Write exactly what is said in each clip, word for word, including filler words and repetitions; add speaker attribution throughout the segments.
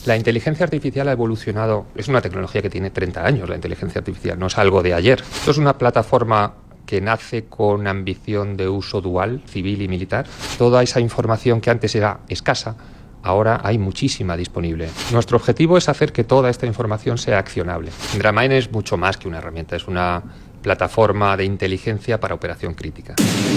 Speaker 1: La inteligencia artificial ha evolucionado, es una tecnología que tiene treinta años, la inteligencia artificial, no es algo de ayer. Esto es una plataforma que nace con ambición de uso dual, civil y militar. Toda esa información que antes era escasa, ahora hay muchísima disponible. Nuestro objetivo es hacer que toda esta información sea accionable. IndraMind es mucho más que una herramienta, es una plataforma de inteligencia para operación crítica.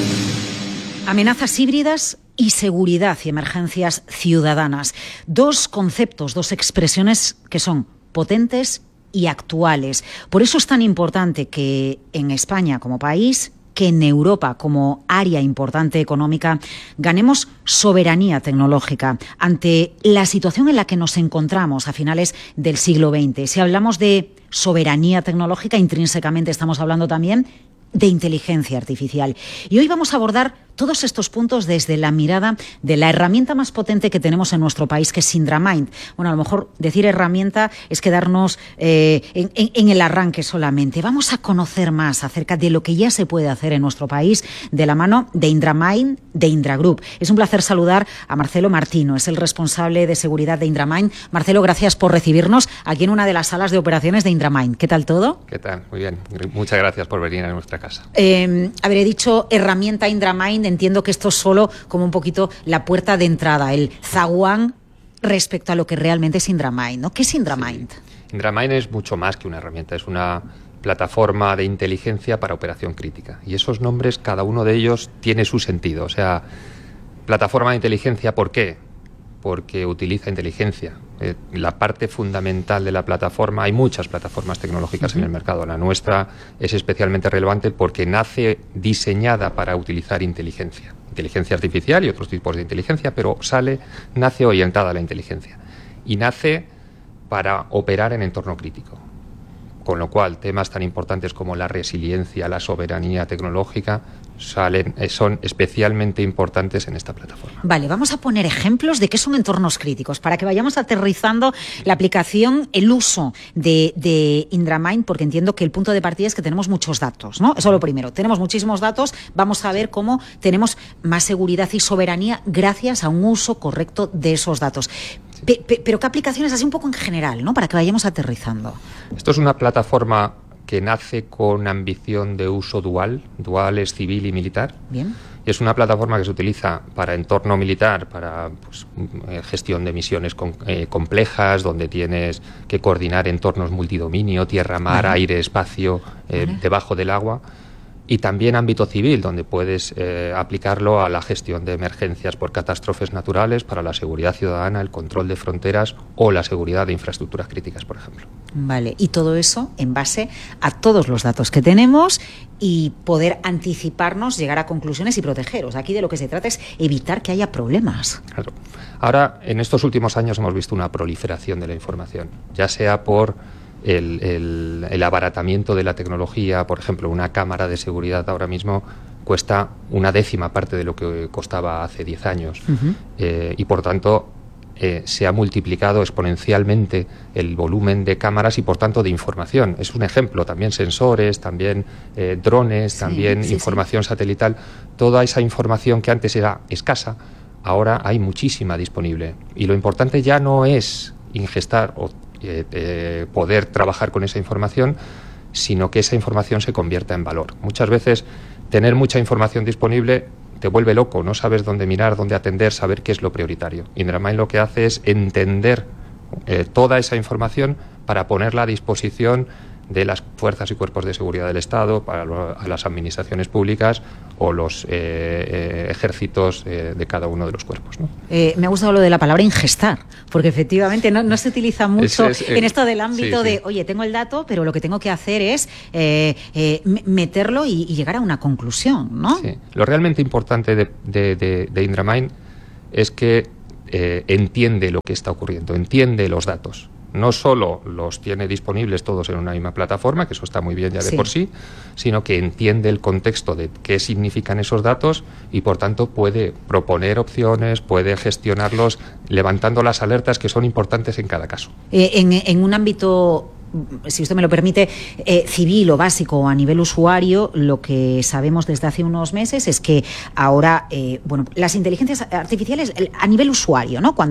Speaker 2: Amenazas híbridas y seguridad y emergencias ciudadanas. Dos conceptos, dos expresiones que son potentes y actuales. Por eso es tan importante que en España como país, que en Europa como área importante económica, ganemos soberanía tecnológica ante la situación en la que nos encontramos a finales del siglo veinte. Si hablamos de soberanía tecnológica, intrínsecamente estamos hablando también de inteligencia artificial. Y hoy vamos a abordar todos estos puntos desde la mirada de la herramienta más potente que tenemos en nuestro país, que es IndraMind. Bueno, a lo mejor decir herramienta es quedarnos eh, en, en, en el arranque solamente. Vamos a conocer más acerca de lo que ya se puede hacer en nuestro país de la mano de IndraMind, de Indra Group. Es un placer saludar a Marcelo Martino, es el responsable de seguridad de IndraMind. Marcelo, gracias por recibirnos aquí en una de las salas de operaciones de IndraMind. ¿Qué tal todo?
Speaker 1: ¿Qué tal? Muy bien. Muchas gracias por venir a nuestra casa.
Speaker 2: Eh, habré dicho herramienta IndraMind. Entiendo que esto es solo como un poquito la puerta de entrada, el zaguán respecto a lo que realmente es IndraMind, ¿no? ¿Qué es IndraMind?
Speaker 1: Sí. IndraMind es mucho más que una herramienta, es una plataforma de inteligencia para operación crítica. Y esos nombres, cada uno de ellos tiene su sentido. O sea, plataforma de inteligencia, ¿por qué? Porque utiliza inteligencia. Eh, la parte fundamental de la plataforma, hay muchas plataformas tecnológicas uh-huh. en el mercado. La nuestra es especialmente relevante porque nace diseñada para utilizar inteligencia. Inteligencia artificial y otros tipos de inteligencia, pero sale, nace orientada a la inteligencia. Y nace para operar en entorno crítico. Con lo cual, temas tan importantes como la resiliencia, la soberanía tecnológica, salen, son especialmente importantes en esta plataforma.
Speaker 2: Vale, vamos a poner ejemplos de qué son entornos críticos, para que vayamos aterrizando la aplicación, el uso de, de IndraMind, porque entiendo que el punto de partida es que tenemos muchos datos, ¿no? Eso es lo primero. Tenemos muchísimos datos, vamos a ver cómo tenemos más seguridad y soberanía gracias a un uso correcto de esos datos. Pe, pe, pero ¿qué aplicaciones? Así un poco en general, ¿no? Para que vayamos aterrizando.
Speaker 1: Esto es una plataforma que nace con ambición de uso dual, dual es civil y militar.
Speaker 2: Bien.
Speaker 1: Y es una plataforma que se utiliza para entorno militar, para pues, gestión de misiones con, eh, complejas, donde tienes que coordinar entornos multidominio, tierra, mar, vale. aire, espacio, eh, vale. debajo del agua. Y también ámbito civil, donde puedes eh, aplicarlo a la gestión de emergencias por catástrofes naturales, para la seguridad ciudadana, el control de fronteras o la seguridad de infraestructuras críticas, por ejemplo.
Speaker 2: Vale, y todo eso en base a todos los datos que tenemos y poder anticiparnos, llegar a conclusiones y protegeros. Aquí de lo que se trata es evitar que haya problemas.
Speaker 1: Claro. Ahora, en estos últimos años hemos visto una proliferación de la información, ya sea por El, el, el abaratamiento de la tecnología. Por ejemplo, una cámara de seguridad ahora mismo cuesta una décima parte de lo que costaba hace diez años. Uh-huh. eh, y por tanto eh, se ha multiplicado exponencialmente el volumen de cámaras y por tanto de información. Es un ejemplo, también sensores, también eh, drones, sí, también sí, información sí. satelital. Toda esa información que antes era escasa, ahora hay muchísima disponible. Y lo importante ya no es ingestar o Eh, eh, poder trabajar con esa información, sino que esa información se convierta en valor. Muchas veces tener mucha información disponible te vuelve loco, no sabes dónde mirar, dónde atender, saber qué es lo prioritario. IndraMind lo que hace es entender eh, toda esa información para ponerla a disposición de las fuerzas y cuerpos de seguridad del Estado, para lo, a las administraciones públicas o los eh, eh, ejércitos eh, de cada uno de los cuerpos, ¿no?
Speaker 2: Eh, me ha gustado lo de la palabra ingestar, porque efectivamente no, no se utiliza mucho es, es, eh, en esto del ámbito sí, sí. de, oye, tengo el dato, pero lo que tengo que hacer es eh, eh, meterlo y, y llegar a una conclusión, ¿no?
Speaker 1: Sí. Lo realmente importante de, de, de, de IndraMind es que eh, entiende lo que está ocurriendo, entiende los datos. No solo los tiene disponibles todos en una misma plataforma, que eso está muy bien ya de sí. por sí, sino que entiende el contexto de qué significan esos datos y, por tanto, puede proponer opciones, puede gestionarlos, levantando las alertas que son importantes en cada caso.
Speaker 2: Eh, en, en un ámbito, si usted me lo permite, eh, civil o básico o a nivel usuario, lo que sabemos desde hace unos meses es que ahora, eh, bueno, las inteligencias artificiales a nivel usuario, ¿no? Cuando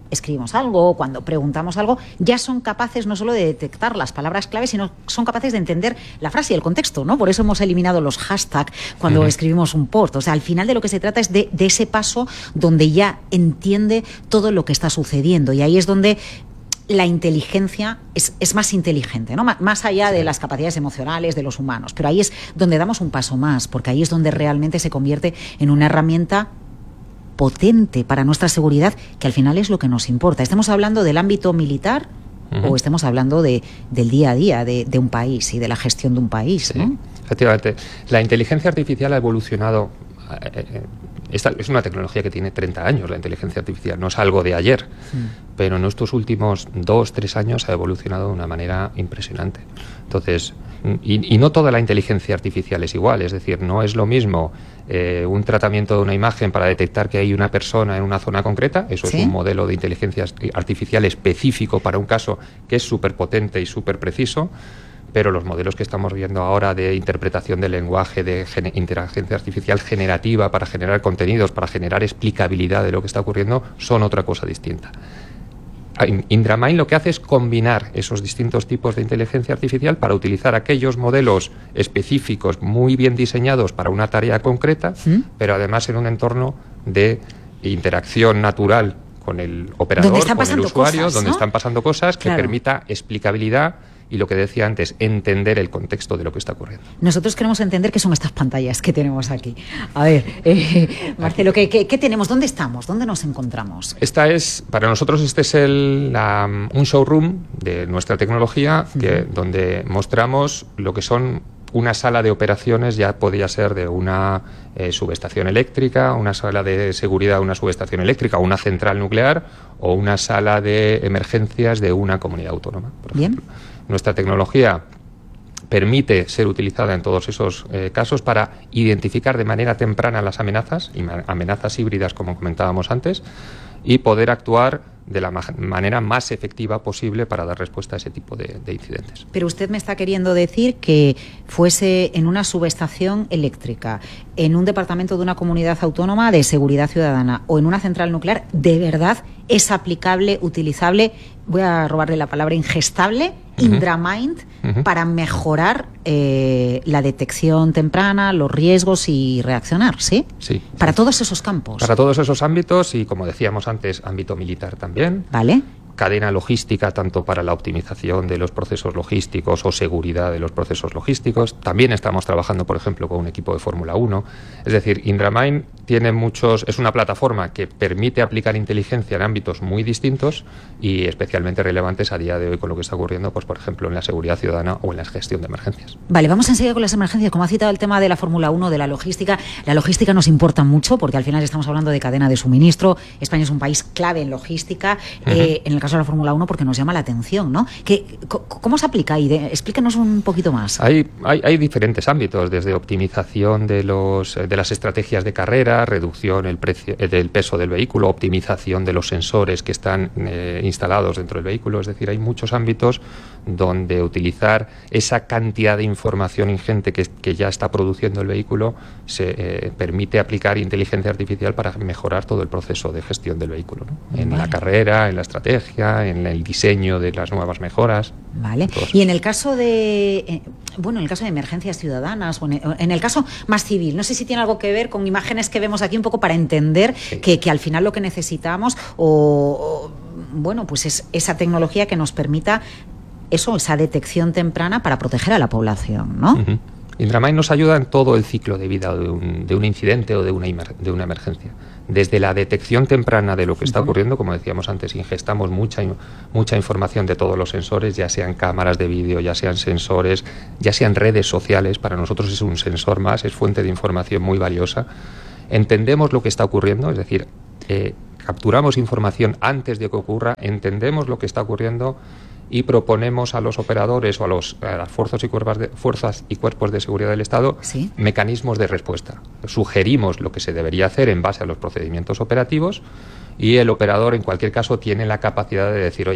Speaker 2: escribimos algo, cuando preguntamos algo, ya son capaces no solo de detectar las palabras clave, sino son capaces de entender la frase y el contexto, ¿no? Por eso hemos eliminado los hashtags cuando uh-huh. escribimos un post. O sea, al final de lo que se trata es de, de ese paso donde ya entiende todo lo que está sucediendo, y ahí es donde la inteligencia es, es más inteligente, ¿no? Más allá de las capacidades emocionales de los humanos, pero ahí es donde damos un paso más, porque ahí es donde realmente se convierte en una herramienta potente para nuestra seguridad, que al final es lo que nos importa. Estemos hablando del ámbito militar uh-huh. o estemos hablando de, del día a día de, de un país y de la gestión de un país,
Speaker 1: sí,
Speaker 2: ¿no?
Speaker 1: Efectivamente. La inteligencia artificial ha evolucionado. Eh, esta es una tecnología que tiene treinta años, la inteligencia artificial, no es algo de ayer, sí. pero en estos últimos dos, tres años ha evolucionado de una manera impresionante. Entonces, y, y no toda la inteligencia artificial es igual, es decir, no es lo mismo eh, un tratamiento de una imagen para detectar que hay una persona en una zona concreta, eso ¿sí? es un modelo de inteligencia artificial específico para un caso que es súper potente y súper preciso. Pero los modelos que estamos viendo ahora de interpretación del lenguaje, de gener- inteligencia artificial generativa para generar contenidos, para generar explicabilidad de lo que está ocurriendo, son otra cosa distinta. IndraMind lo que hace es combinar esos distintos tipos de inteligencia artificial para utilizar aquellos modelos específicos muy bien diseñados para una tarea concreta, ¿Mm? pero además en un entorno de interacción natural con el operador, con el usuario, cosas, donde ¿no? están pasando cosas que claro. permita explicabilidad y, lo que decía antes, entender el contexto de lo que está ocurriendo.
Speaker 2: Nosotros queremos entender qué son estas pantallas que tenemos aquí. A ver, eh, Marcelo, ¿qué, qué, ¿qué tenemos? ¿Dónde estamos? ¿Dónde nos encontramos?
Speaker 1: Esta es, para nosotros este es el, la, un showroom de nuestra tecnología que, uh-huh. donde mostramos lo que son una sala de operaciones, ya podría ser de una eh, subestación eléctrica, una sala de seguridad de una subestación eléctrica, una central nuclear o una sala de emergencias de una comunidad autónoma, por
Speaker 2: Bien.
Speaker 1: ejemplo. Nuestra tecnología permite ser utilizada en todos esos eh, casos para identificar de manera temprana las amenazas, y amenazas híbridas como comentábamos antes, y poder actuar de la ma- manera más efectiva posible para dar respuesta a ese tipo de, de incidentes.
Speaker 2: Pero usted me está queriendo decir que fuese en una subestación eléctrica, en un departamento de una comunidad autónoma de seguridad ciudadana o en una central nuclear, ¿de verdad es aplicable, utilizable, voy a robarle la palabra, ingestable, uh-huh. IndraMind, uh-huh. para mejorar eh, la detección temprana, los riesgos y reaccionar, ¿sí?
Speaker 1: Sí.
Speaker 2: Para todos esos campos.
Speaker 1: Para todos esos ámbitos y, como decíamos antes, ámbito militar también.
Speaker 2: Vale.
Speaker 1: Cadena logística, tanto para la optimización de los procesos logísticos o seguridad de los procesos logísticos. También estamos trabajando, por ejemplo, con un equipo de Fórmula uno. Es decir, IndraMind tiene muchos, es una plataforma que permite aplicar inteligencia en ámbitos muy distintos y especialmente relevantes a día de hoy con lo que está ocurriendo, pues por ejemplo, en la seguridad ciudadana o en la gestión de emergencias.
Speaker 2: Vale, vamos enseguida con las emergencias. Como ha citado el tema de la Fórmula uno, de la logística, la logística nos importa mucho porque al final estamos hablando de cadena de suministro. España es un país clave en logística. Uh-huh. Eh, en el caso de la Fórmula uno, porque nos llama la atención, ¿no? ¿Qué, ¿Cómo se aplica ahí? De, explíquenos un poquito más.
Speaker 1: Hay, hay, hay diferentes ámbitos, desde optimización de, los, de las estrategias de carrera, reducción el precio, del peso del vehículo, optimización de los sensores que están eh, instalados dentro del vehículo. Es decir, hay muchos ámbitos donde utilizar esa cantidad de información ingente que, que ya está produciendo el vehículo se eh, permite aplicar inteligencia artificial para mejorar todo el proceso de gestión del vehículo, ¿no? En vale. la carrera, en la estrategia, en el diseño de las nuevas mejoras.
Speaker 2: Vale. Y en el caso de, eh, bueno, en el caso de emergencias ciudadanas, o en, en el caso más civil, no sé si tiene algo que ver con imágenes que vemos aquí un poco para entender sí. que, que al final lo que necesitamos o, o bueno, pues es esa tecnología que nos permita eso, esa detección temprana para proteger a la población, ¿no?
Speaker 1: Uh-huh. IndraMind nos ayuda en todo el ciclo de vida de un, de un incidente o de una, de una emergencia. Desde la detección temprana de lo que está ocurriendo, como decíamos antes, ingestamos mucha, mucha información de todos los sensores, ya sean cámaras de vídeo, ya sean sensores, ya sean redes sociales. Para nosotros es un sensor más, es fuente de información muy valiosa. Entendemos lo que está ocurriendo, es decir, eh, capturamos información antes de que ocurra, entendemos lo que está ocurriendo y proponemos a los operadores o a, los, a las fuerzas y, cuerpos de, fuerzas y cuerpos de seguridad del Estado
Speaker 2: ¿Sí?
Speaker 1: mecanismos de respuesta. Sugerimos lo que se debería hacer en base a los procedimientos operativos y el operador, en cualquier caso, tiene la capacidad de decir, oye,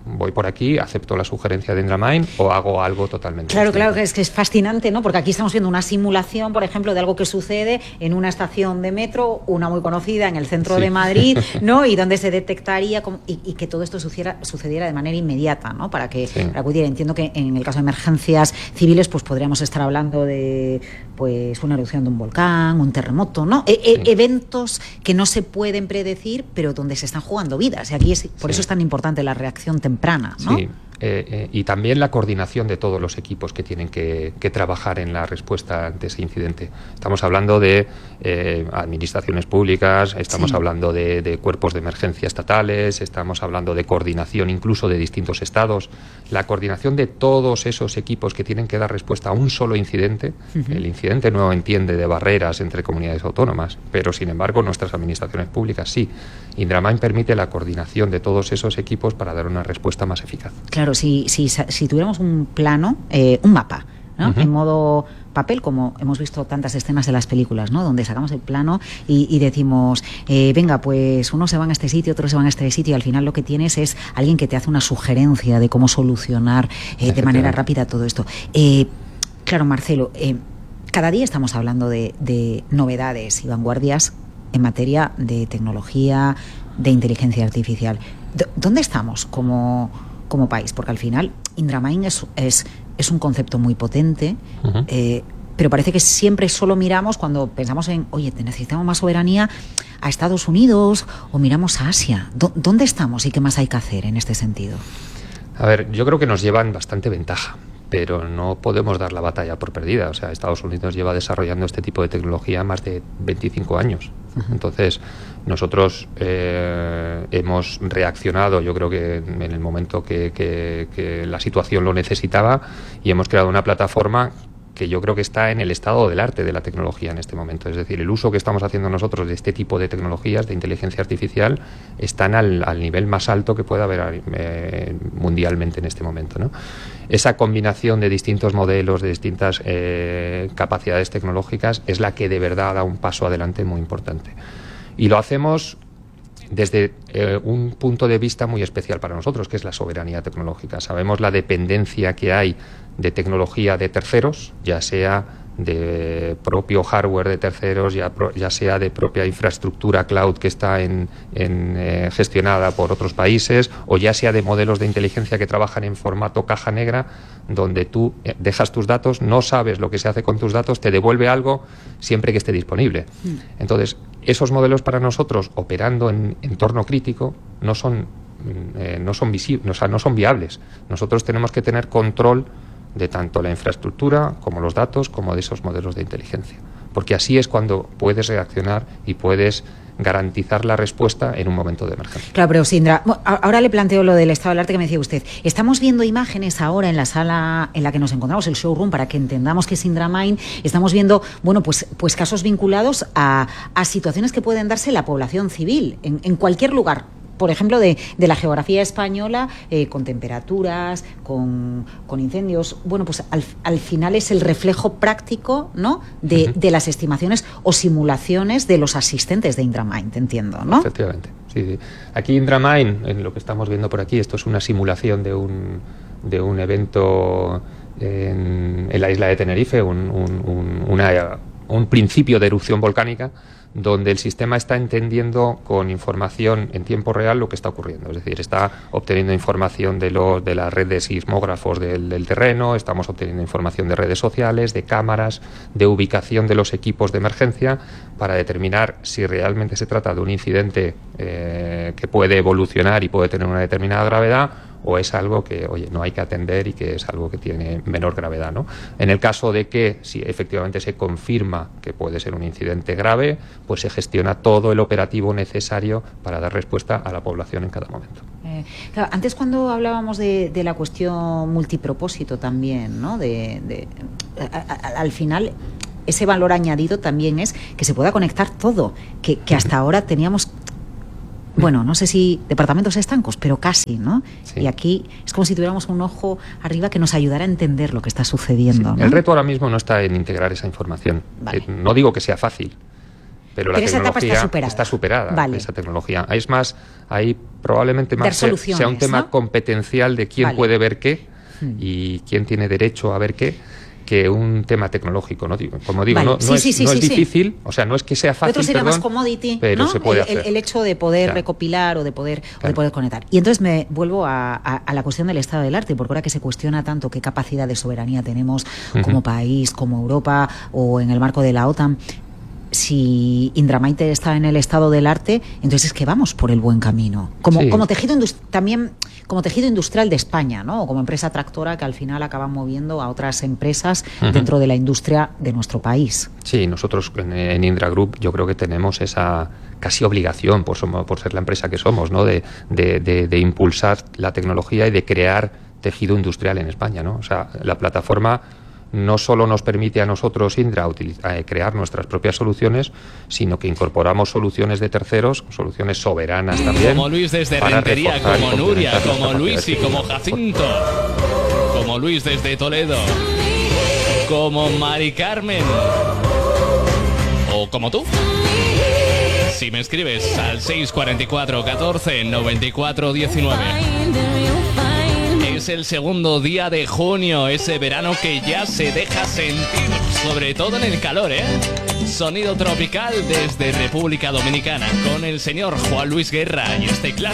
Speaker 1: voy por aquí, acepto la sugerencia de IndraMind o hago algo totalmente
Speaker 2: Claro,
Speaker 1: distinto.
Speaker 2: claro, que es que es fascinante, ¿no? Porque aquí estamos viendo una simulación, por ejemplo, de algo que sucede en una estación de metro, una muy conocida en el centro
Speaker 1: Sí.
Speaker 2: de Madrid, ¿no? Y donde se detectaría como, y, y que todo esto sucediera, sucediera de manera inmediata, ¿no? Para que
Speaker 1: Sí.
Speaker 2: para acudir. Entiendo que en el caso de emergencias civiles, pues podríamos estar hablando de pues una erupción de un volcán, un terremoto, ¿no? E- e-
Speaker 1: Sí.
Speaker 2: eventos que no se pueden predecir, pero donde se están jugando vidas. Y aquí es, por
Speaker 1: Sí.
Speaker 2: eso es tan importante la reacción temprana, ¿no?
Speaker 1: Sí, eh, eh, y también la coordinación de todos los equipos que tienen que, que trabajar en la respuesta ante ese incidente. Estamos hablando de eh, administraciones públicas, estamos
Speaker 2: Sí.
Speaker 1: hablando de, de cuerpos de emergencia estatales, estamos hablando de coordinación incluso de distintos estados. La coordinación de todos esos equipos que tienen que dar respuesta a un solo incidente. Uh-huh. El incidente no entiende de barreras entre comunidades autónomas, pero sin embargo nuestras administraciones públicas sí. IndraMind permite la coordinación de todos esos equipos para dar una respuesta más eficaz.
Speaker 2: Claro, si, si, si tuviéramos un plano, eh, un mapa, ¿no? Uh-huh. En modo papel, como hemos visto tantas escenas de las películas, ¿no? Donde sacamos el plano y, y decimos, eh, venga, pues unos se van a este sitio, otros se van a este sitio, y al final lo que tienes es alguien que te hace una sugerencia de cómo solucionar eh, de manera rápida todo esto. Eh, claro, Marcelo, eh, cada día estamos hablando de, de novedades y vanguardias en materia de tecnología, de inteligencia artificial. D- ¿Dónde estamos como, como país? Porque al final IndraMind es, es, es un concepto muy potente, uh-huh. eh, pero parece que siempre solo miramos cuando pensamos en, oye, necesitamos más soberanía a Estados Unidos o miramos a Asia. D- ¿Dónde estamos y qué más hay que hacer en este sentido?
Speaker 1: A ver, yo creo que nos llevan bastante ventaja, pero no podemos dar la batalla por perdida. O sea, Estados Unidos lleva desarrollando este tipo de tecnología más de veinticinco años. Uh-huh. Entonces, nosotros eh, hemos reaccionado, yo creo que en el momento que, que, que la situación lo necesitaba, y hemos creado una plataforma que yo creo que está en el estado del arte de la tecnología en este momento. Es decir, el uso que estamos haciendo nosotros de este tipo de tecnologías de inteligencia artificial están al, al nivel más alto que pueda haber eh, mundialmente en este momento, ¿no? Esa combinación de distintos modelos, de distintas eh, capacidades tecnológicas, es la que de verdad da un paso adelante muy importante. Y lo hacemos desde eh, un punto de vista muy especial para nosotros, que es la soberanía tecnológica. Sabemos la dependencia que hay de tecnología de terceros, ya sea de propio hardware de terceros, ya, pro, ya sea de propia infraestructura cloud que está en, en, eh, gestionada por otros países, o ya sea de modelos de inteligencia que trabajan en formato caja negra, donde tú dejas tus datos, no sabes lo que se hace con tus datos, te devuelve algo siempre que esté disponible. Mm. Entonces, esos modelos para nosotros, operando en entorno crítico, no son, eh, no son visibles, o sea, no son viables. Nosotros tenemos que tener control de tanto la infraestructura como los datos, como de esos modelos de inteligencia. Porque así es cuando puedes reaccionar y puedes garantizar la respuesta en un momento de emergencia.
Speaker 2: Claro, pero Sindra, ahora le planteo lo del estado del arte que me decía usted. Estamos viendo imágenes ahora en la sala en la que nos encontramos, el showroom, para que entendamos que es IndraMind. Estamos viendo, bueno, pues, pues casos vinculados a, a situaciones que pueden darse en la población civil, en, en cualquier lugar. Por ejemplo, de, de la geografía española, eh, con temperaturas, con, con incendios. Bueno, pues al, al final es el reflejo práctico, ¿no?, de, uh-huh. de las estimaciones o simulaciones de los asistentes de IndraMind, entiendo, ¿no?
Speaker 1: Efectivamente, sí, sí. Aquí IndraMind, en lo que estamos viendo por aquí, esto es una simulación de un, de un evento en, en la isla de Tenerife, un, un, un, una, un principio de erupción volcánica, donde el sistema está entendiendo con información en tiempo real lo que está ocurriendo. Es decir, está obteniendo información de, los, de la red de sismógrafos del, del terreno, estamos obteniendo información de redes sociales, de cámaras, de ubicación de los equipos de emergencia, para determinar si realmente se trata de un incidente eh, que puede evolucionar y puede tener una determinada gravedad, o es algo que, oye, no hay que atender y que es algo que tiene menor gravedad, ¿no? En el caso de que, si efectivamente se confirma que puede ser un incidente grave, pues se gestiona todo el operativo necesario para dar respuesta a la población en cada momento.
Speaker 2: Eh, claro, antes cuando hablábamos de, de la cuestión multipropósito también, ¿no? De, de, a, a, al final, ese valor añadido también es que se pueda conectar todo, que, que hasta ahora teníamos... Bueno, no sé si departamentos estancos, pero casi, ¿no? Sí. Y aquí es como si tuviéramos un ojo arriba que nos ayudara a entender lo que está sucediendo,
Speaker 1: sí.
Speaker 2: ¿no?
Speaker 1: El reto ahora mismo no está en integrar esa información. Vale. Eh, no digo que sea fácil, pero la
Speaker 2: Pero esa etapa
Speaker 1: tecnología
Speaker 2: está superada.
Speaker 1: está superada,
Speaker 2: Vale.
Speaker 1: esa tecnología. Es más, ahí probablemente
Speaker 2: Dar
Speaker 1: más sea,
Speaker 2: soluciones,
Speaker 1: sea un tema
Speaker 2: ¿no?
Speaker 1: competencial de quién
Speaker 2: Vale.
Speaker 1: puede ver qué
Speaker 2: Hmm.
Speaker 1: y quién tiene derecho a ver qué, que un tema tecnológico, ¿no? Como digo,
Speaker 2: Vale.
Speaker 1: no, no
Speaker 2: Sí,
Speaker 1: es,
Speaker 2: sí, sí,
Speaker 1: no
Speaker 2: sí,
Speaker 1: es
Speaker 2: sí.
Speaker 1: difícil, o sea, no es que sea
Speaker 2: Lo
Speaker 1: fácil,
Speaker 2: otro sería
Speaker 1: perdón,
Speaker 2: más commodity,
Speaker 1: pero
Speaker 2: ¿no?
Speaker 1: se puede
Speaker 2: el,
Speaker 1: hacer.
Speaker 2: el- el hecho de poder
Speaker 1: Claro.
Speaker 2: recopilar o de poder, o de
Speaker 1: Claro.
Speaker 2: poder conectar. Y entonces me vuelvo a, a- a la cuestión del estado del arte, porque ahora que se cuestiona tanto qué capacidad de soberanía tenemos como
Speaker 1: Ujú.
Speaker 2: país, como Europa o en el marco de la OTAN, si Indra Maite está en el estado del arte, entonces es que vamos por el buen camino. Como,
Speaker 1: Sí.
Speaker 2: como tejido indus- también como tejido industrial de España, ¿no? O como empresa tractora que al final acaba moviendo a otras empresas
Speaker 1: Ujú.
Speaker 2: dentro de la industria de nuestro país.
Speaker 1: Sí, nosotros en, en Indra Group yo creo que tenemos esa casi obligación por, somos, por ser la empresa que somos, ¿no? De, de, de, de impulsar la tecnología y de crear tejido industrial en España, ¿no? O sea, la plataforma no solo nos permite a nosotros, Indra, utilizar, eh, crear nuestras propias soluciones, sino que incorporamos soluciones de terceros, soluciones soberanas también.
Speaker 3: Como Luis desde
Speaker 1: para
Speaker 3: Rentería,
Speaker 1: reforzar y
Speaker 3: como Nuria,
Speaker 1: complementar
Speaker 3: como
Speaker 1: nuestra
Speaker 3: Luis y
Speaker 1: capacidad
Speaker 3: como
Speaker 1: de
Speaker 3: Jacinto, como Luis desde Toledo, como Mari Carmen, o como tú. Si me escribes al seis cuatro cuatro, catorce, noventa y cuatro, diecinueve. Es el segundo día de junio, ese verano que ya se deja sentir, sobre todo en el calor, ¿eh? Sonido tropical desde República Dominicana con el señor Juan Luis Guerra y este clásico.